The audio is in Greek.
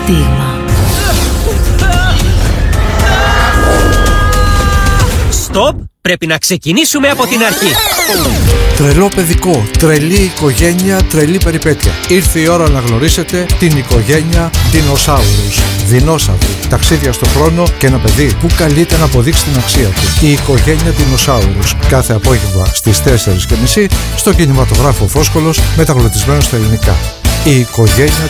στίγμα. Στοπ! Πρέπει να ξεκινήσουμε από την αρχή. Τρελό παιδικό, τρελή οικογένεια, τρελή περιπέτεια. Ήρθε η ώρα να γνωρίσετε την οικογένεια Δεινοσάουρους. Δεινόσαυροι, ταξίδια στον χρόνο και ένα παιδί που καλείται να αποδείξει την αξία του. Η οικογένεια Δεινοσάουρους. Κάθε απόγευμα στις 4:30 στο κινηματογράφο Φόσκολος, μεταγλωτισμένο στα ελληνικά. Η οικογένεια